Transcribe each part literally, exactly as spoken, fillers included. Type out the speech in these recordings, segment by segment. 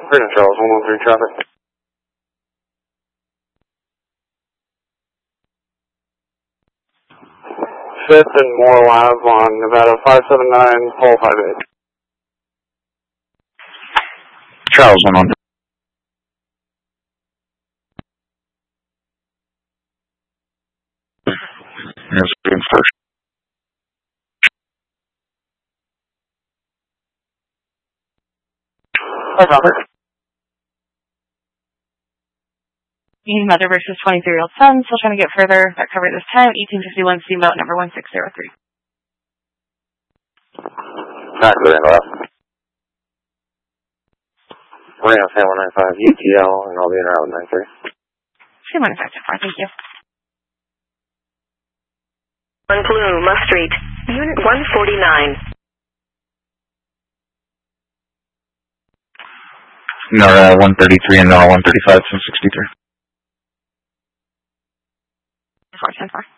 Freedom Charles, one one three traffic. Fifth and more live on Nevada five seven nine, Paul five eight. Charles, one one. Here's being first. Hi, Robert. Mother versus twenty-three-year-old son, still trying to get further. That covered this time, eighteen fifty-one steamboat number one six zero three. Back to the left. Marina San one nine five U T L, and I'll be in route nine three. San one nine five, thank you. One Blue, Musk Street, Unit one forty-nine. NORA one thirty-three and NORA one thirty-five, some sixty-three. four ten four.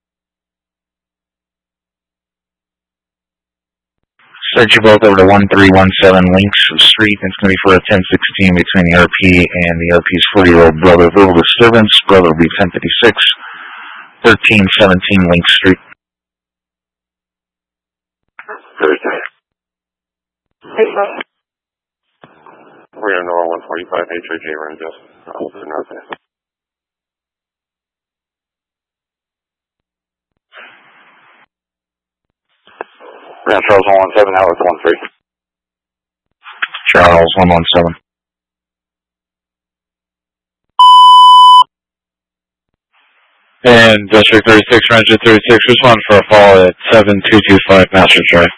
Search you both over to one three one seven Links Street. It's going to be for a ten sixteen between the R P and the R P's forty-year-old brother. Verbal disturbance. Brother will be ten fifty-six, thirteen seventeen Links Street. Thursday. Hey, Bob. We're going to NORA one forty-five, H O J, we're in just over the north. Ground Charles one one seven, Alex one three. Charles one one seven. And District thirty-six, Ranger thirty-six, respond for a fall at seven two two five Master Drive.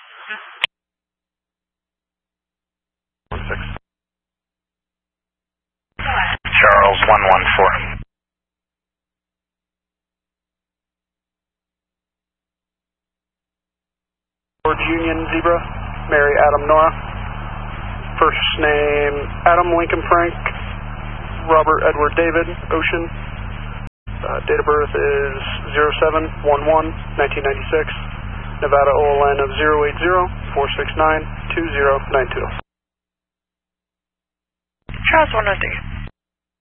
Charles one one four. Union Zebra, Mary Adam Nora. First name Adam Lincoln Frank, Robert Edward David Ocean. Uh, date of birth is zero seven one one nineteen ninety-six. Nevada O L N of zero eight zero four six nine two zero nine two. Charles one oh three.